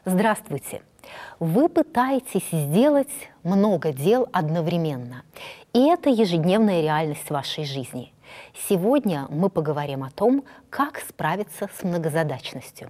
Здравствуйте! Вы пытаетесь сделать много дел одновременно, и это ежедневная реальность вашей жизни. Сегодня мы поговорим о том, как справиться с многозадачностью.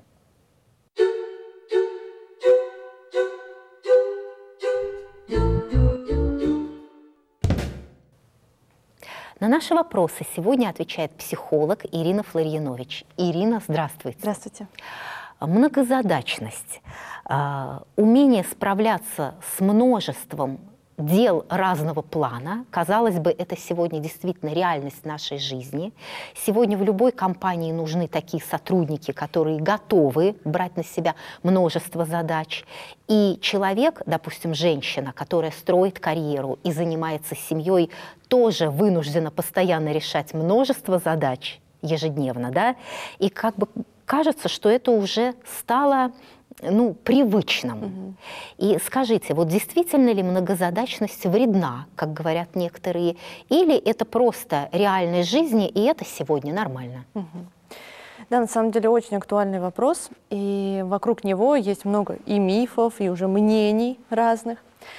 На наши вопросы сегодня отвечает психолог Ирина Флорьянович. Ирина, здравствуйте. Здравствуйте. Многозадачность, умение справляться с множеством дел разного плана. Казалось бы, это сегодня действительно реальность нашей жизни. Сегодня в любой компании нужны такие сотрудники, которые готовы брать на себя множество задач. И человек, допустим, женщина, которая строит карьеру и занимается семьей, тоже вынуждена постоянно решать множество задач ежедневно, да? И как бы кажется, что это уже стало привычным. И скажите, вот действительно ли многозадачность вредна, как говорят некоторые, или это просто реальность жизни, и это сегодня нормально? Да, на самом деле очень актуальный вопрос, и вокруг него есть много и мифов, и уже мнений разных.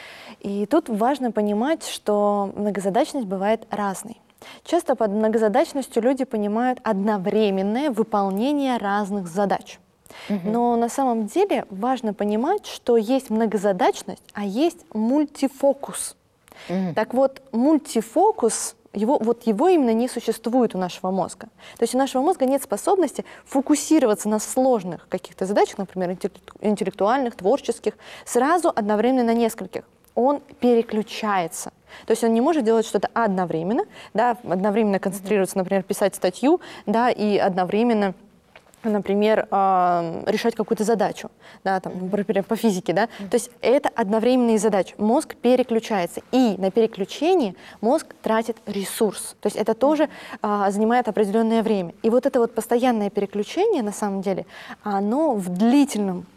И тут важно понимать, что многозадачность бывает разной. Часто под многозадачностью люди понимают одновременное выполнение разных задач. Но на самом деле важно понимать, что есть многозадачность, а есть мультифокус. Так вот, мультифокус, его именно не существует у нашего мозга. То есть у нашего мозга нет способности фокусироваться на сложных каких-то задачах, например, интеллектуальных, творческих, сразу одновременно на нескольких. Он переключается. То есть он не может делать что-то одновременно, да, одновременно концентрироваться, например, писать статью, да, и одновременно, например, решать какую-то задачу, да, там, например, по физике, да. То есть это одновременные задачи. Мозг переключается, и на переключение мозг тратит ресурс. То есть это тоже занимает определенное время. И вот это вот постоянное переключение, на самом деле, оно в длительном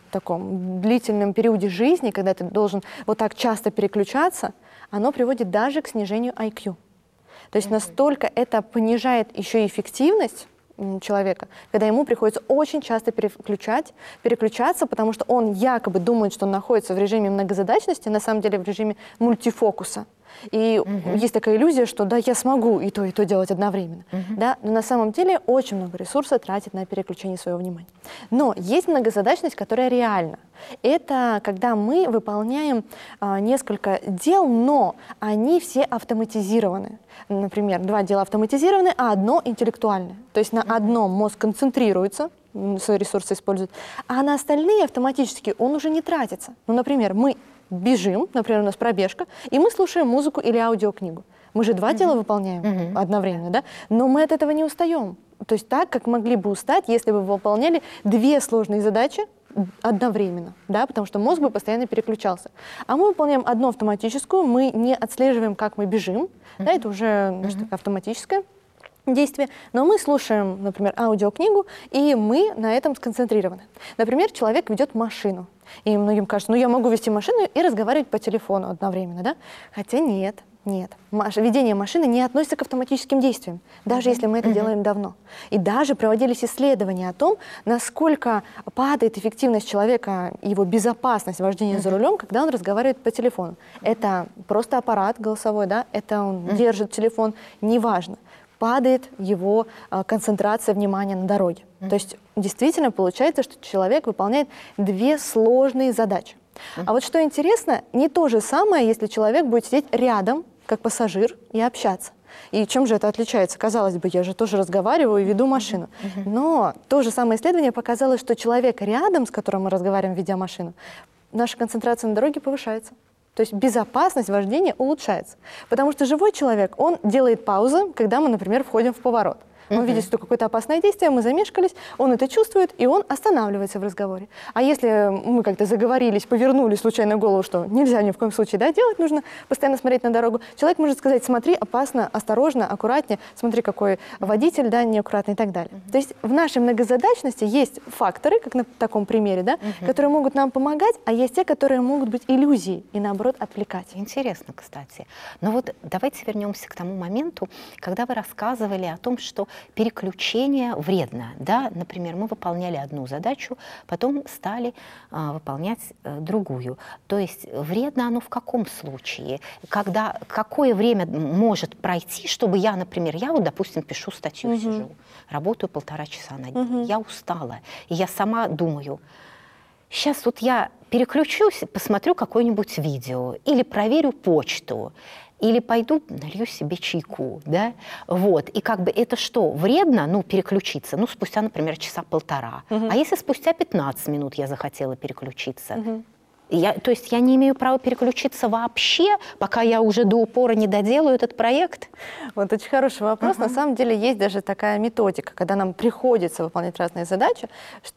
периоде жизни, когда ты должен вот так часто переключаться, оно приводит даже к снижению IQ. То есть настолько это понижает еще и эффективность человека, когда ему приходится очень часто переключаться, потому что он якобы думает, что он находится в режиме многозадачности, на самом деле в режиме мультифокуса. И есть такая иллюзия, что да, я смогу и то делать одновременно. Да? Но на самом деле очень много ресурсов тратит на переключение своего внимания. Но есть многозадачность, которая реальна. Это когда мы выполняем несколько дел, но они все автоматизированы. Например, 2 дела автоматизированы, а одно интеллектуальное. То есть на одном мозг концентрируется, свои ресурсы использует, а на остальные автоматически он уже не тратится. Ну, например, мы бежим, например, у нас пробежка, и мы слушаем музыку или аудиокнигу. Мы же 2 дела выполняем одновременно, да? Но мы от этого не устаем. То есть так, как могли бы устать, если бы выполняли 2 сложные задачи одновременно, да? Потому что мозг бы постоянно переключался. А мы выполняем одну автоматическую, мы не отслеживаем, как мы бежим, да? Это уже автоматическое действие, но мы слушаем, например, аудиокнигу, и мы на этом сконцентрированы. Например, человек ведет машину, и многим кажется, я могу вести машину и разговаривать по телефону одновременно, да? Хотя нет. Ведение машины не относится к автоматическим действиям, даже если мы это делаем давно. И даже проводились исследования о том, насколько падает эффективность человека, его безопасность вождения за рулем, когда он разговаривает по телефону. Это просто аппарат голосовой, да? Это он держит телефон, неважно. Падает его концентрация внимания на дороге. То есть действительно получается, что человек выполняет 2 сложные задачи. А вот что интересно, не то же самое, если человек будет сидеть рядом, как пассажир, и общаться. И чем же это отличается? Казалось бы, я же тоже разговариваю и веду машину. Но то же самое исследование показало, что человек рядом, с которым мы разговариваем, ведя машину, наша концентрация на дороге повышается. То есть безопасность вождения улучшается. Потому что живой человек, он делает паузы, когда мы, например, входим в поворот. Он видит, что какое-то опасное действие, мы замешкались, он это чувствует, и он останавливается в разговоре. А если мы как-то заговорились, повернули случайно голову, что нельзя ни в коем случае делать, нужно постоянно смотреть на дорогу, человек может сказать: смотри, опасно, осторожно, аккуратнее, смотри, какой водитель, неаккуратный и так далее. То есть в нашей многозадачности есть факторы, как на таком примере, которые могут нам помогать, а есть те, которые могут быть иллюзией и, наоборот, отвлекать. Интересно, кстати. Но вот давайте вернемся к тому моменту, когда вы рассказывали о том, что переключение вредно. Да? Например, мы выполняли одну задачу, потом стали выполнять другую. То есть вредно оно в каком случае? Какое время может пройти, чтобы я, например, вот, допустим, пишу статью, сижу, работаю 1,5 часа на день, я устала, и я сама думаю, сейчас вот я переключусь, посмотрю какое-нибудь видео или проверю почту, или пойду налью себе чайку, да, вот, и как бы это что, вредно, переключиться, спустя, например, 1,5 часа, а если спустя 15 минут я захотела переключиться, то есть я не имею права переключиться вообще, пока я уже до упора не доделаю этот проект? Вот очень хороший вопрос. На самом деле есть даже такая методика, когда нам приходится выполнять разные задачи,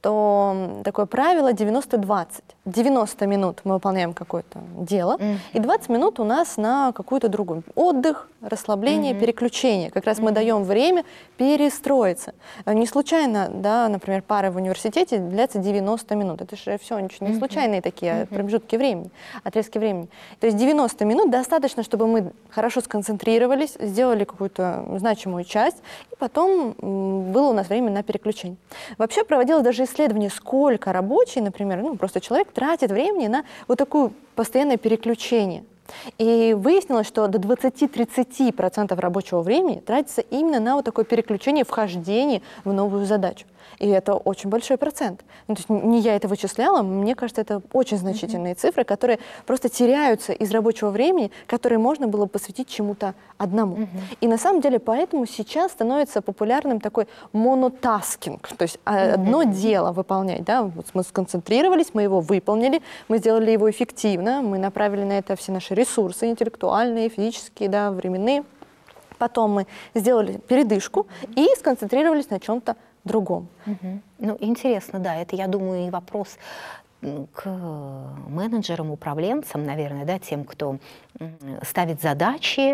что такое правило 90-20. 90 минут мы выполняем какое-то дело, и 20 минут у нас на какую-то другую. Отдых, расслабление, переключение. Как раз мы даем время перестроиться. Не случайно, да, например, пары в университете длятся 90 минут. Это же все не случайные такие промежутки времени, отрезки времени. То есть 90 минут достаточно, чтобы мы хорошо сконцентрировались, сделали какую-то значимую часть, и потом было у нас время на переключение. Вообще проводилось даже исследование, сколько рабочий, например, просто человек тратит времени на вот такое постоянное переключение. И выяснилось, что до 20-30% рабочего времени тратится именно на вот такое переключение, вхождение в новую задачу. И это очень большой процент. То есть не я это вычисляла, мне кажется, это очень значительные цифры, которые просто теряются из рабочего времени, которые можно было посвятить чему-то одному. И на самом деле поэтому сейчас становится популярным такой монотаскинг, то есть одно дело выполнять. Да? Вот мы сконцентрировались, мы его выполнили, мы сделали его эффективно, мы направили на это все наши ресурсы интеллектуальные, физические, да, временные. Потом мы сделали передышку и сконцентрировались на чем-то другом. Интересно, да, это, я думаю, и вопрос к менеджерам, управленцам, наверное, да, тем, кто ставит задачи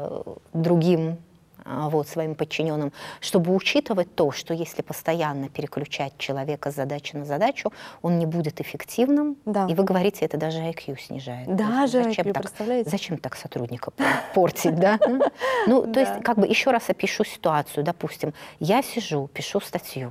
другим своим подчиненным, чтобы учитывать то, что если постоянно переключать человека с задачи на задачу, он не будет эффективным, и вы говорите, это даже IQ снижает. Даже IQ, представляете? Зачем так сотрудника портить, да? То есть, еще раз опишу ситуацию. Допустим, я сижу, пишу статью.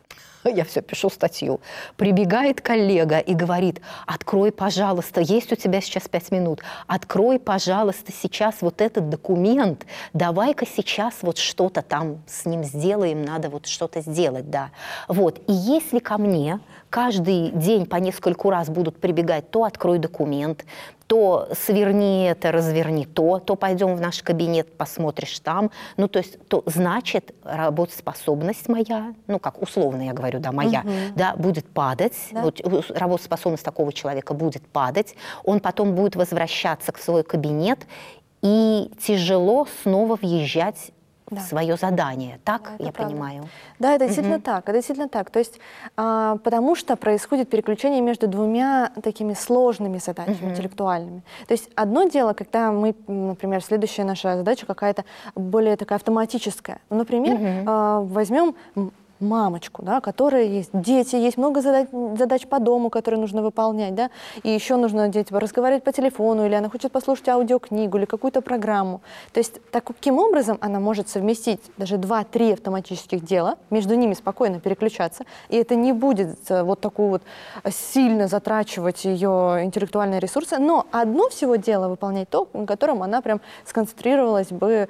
Я все пишу статью. Прибегает коллега и говорит: открой, пожалуйста, есть у тебя сейчас 5 минут, открой, пожалуйста, сейчас вот этот документ, давай-ка сейчас вот что-то там с ним сделаем, надо вот что-то сделать, да. Вот, и если ко мне каждый день по нескольку раз будут прибегать, то открой документ, то сверни это, разверни то пойдем в наш кабинет, посмотришь там. То есть, значит, работоспособность моя, как условно я говорю, да, моя, да, будет падать. Да. Вот, работоспособность такого человека будет падать. Он потом будет возвращаться в свой кабинет, и тяжело снова въезжать в свое задание. Так, я понимаю? Да, это действительно так. Это действительно так. То есть, потому что происходит переключение между двумя такими сложными задачами интеллектуальными. То есть одно дело, когда мы, например, следующая наша задача какая-то более такая автоматическая. Например, возьмем мамочку, да, которая есть дети, есть много задач по дому, которые нужно выполнять, да, и еще нужно разговаривать по телефону, или она хочет послушать аудиокнигу или какую-то программу. То есть таким образом она может совместить даже 2-3 автоматических дела, между ними спокойно переключаться, и это не будет вот такую вот сильно затрачивать ее интеллектуальные ресурсы, но одно всего дело выполнять то, на котором она прям сконцентрировалась бы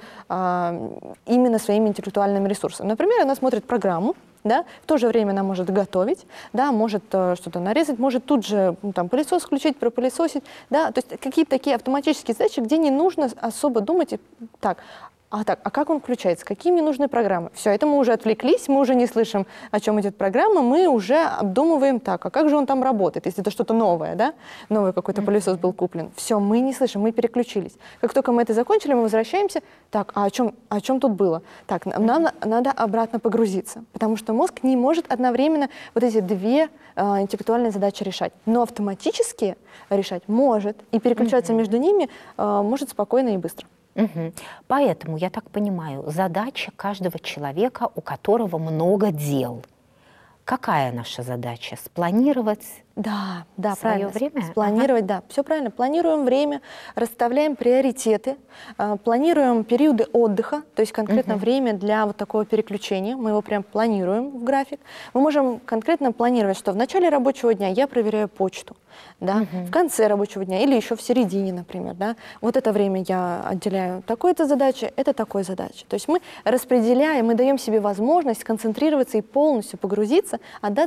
именно своими интеллектуальными ресурсами. Например, она смотрит программу, да, в то же время она может готовить, да, может что-то нарезать, может тут же пылесос включить, пропылесосить, да, то есть какие-то такие автоматические задачи, где не нужно особо думать, а как он включается, какие мне нужны программы. Все, это мы уже отвлеклись, мы уже не слышим, о чем идет программа, мы уже обдумываем а как же он там работает, если это что-то новое, да, новый какой-то пылесос был куплен. Все, мы не слышим, мы переключились. Как только мы это закончили, мы возвращаемся, о чем тут было? Так, нам надо обратно погрузиться, потому что мозг не может одновременно вот эти две интеллектуальные задачи решать, но автоматически решать может, и переключаться между ними может спокойно и быстро. Поэтому, я так понимаю, задача каждого человека, у которого много дел, Какая наша задача? Спланировать Да, своё правильно. время? Спланировать, да, все правильно. Планируем время, расставляем приоритеты, планируем периоды отдыха, то есть конкретно время для вот такого переключения. Мы его прям планируем в график. Мы можем конкретно планировать, что в начале рабочего дня я проверяю почту, да, в конце рабочего дня или еще в середине, например, да. Вот это время я отделяю такой-то задаче, это такой задаче. То есть мы распределяем, мы даем себе возможность сконцентрироваться и полностью погрузиться, отдаться